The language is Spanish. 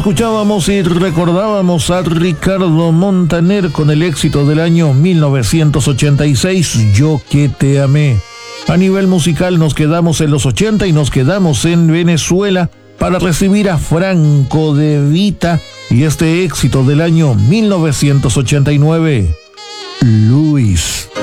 Escuchábamos y recordábamos a Ricardo Montaner con el éxito del año 1986, Yo que te amé. A nivel musical nos quedamos en los 80 y nos quedamos en Venezuela para recibir a Franco De Vita y este éxito del año 1989, Luis.